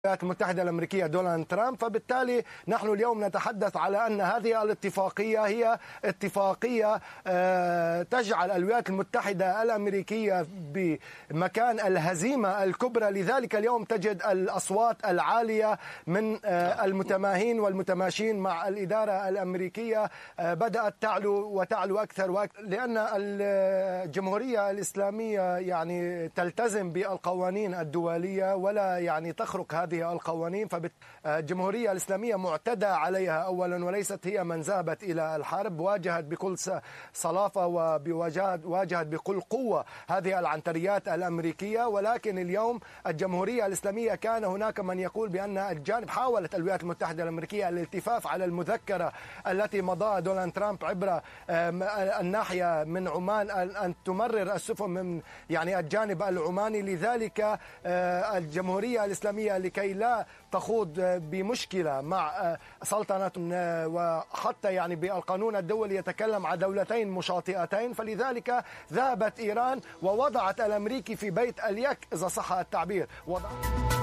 الولايات المتحدة الأمريكية دونالد ترامب. فبالتالي نحن اليوم نتحدث على أن هذه الاتفاقية هي اتفاقية تجعل الولايات المتحدة الأمريكية بمكان الهزيمة الكبرى. لذلك اليوم تجد الأصوات العالية من المتماهين والمتماشين مع الإدارة الأمريكية بدأت تعلو أكثر وأكثر، لأن الجمهورية الإسلامية يعني تلتزم بالقوانين الدولية ولا تخرق هذه القوانين. فالجمهورية الإسلامية معتدى عليها أولا، وليست هي من ذهبت إلى الحرب. واجهت بكل صلافة وواجهت بكل قوة هذه العنتريات الأمريكية. ولكن اليوم الجمهورية الإسلامية كان هناك من يقول بأن الجانب حاولت الولايات المتحدة الأمريكية الالتفاف على المذكرة التي مضاها دونالد ترامب عبر الناحية من عمان أن تمرر السفن من الجانب العماني. لذلك الجمهورية الإسلامية لكي لا تخوض بمشكلة مع سلطنة، وحتى بالقانون الدولي يتكلم عن دولتين مشاطئتين، فلذلك ذهبت إيران ووضعت الأمريكي في بيت اليك إذا صح التعبير.